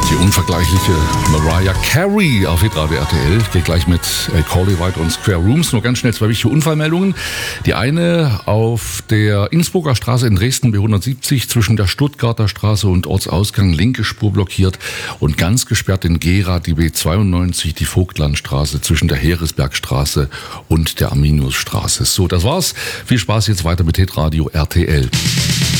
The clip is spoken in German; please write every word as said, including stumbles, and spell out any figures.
Die unvergleichliche Mariah Carey auf Hitradio R T L. Geht gleich mit äh, Call It White und Square Rooms. Nur ganz schnell zwei wichtige Unfallmeldungen. Die eine auf der Innsbrucker Straße in Dresden B hundertsiebzig zwischen der Stuttgarter Straße und Ortsausgang, linke Spur blockiert und ganz gesperrt in Gera die B zweiundneunzig, die Vogtlandstraße zwischen der Heeresbergstraße und der Arminiusstraße. So, das war's. Viel Spaß jetzt weiter mit Hitradio R T L.